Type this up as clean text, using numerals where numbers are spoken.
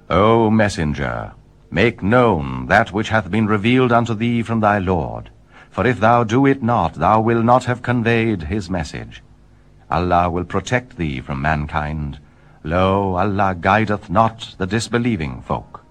O messenger, make known that which hath been revealed unto thee from thy Lord. For if thou do it not, thou wilt not have conveyed his message. Allah will protect thee from mankind. Lo, Allah guideth not the disbelieving folk.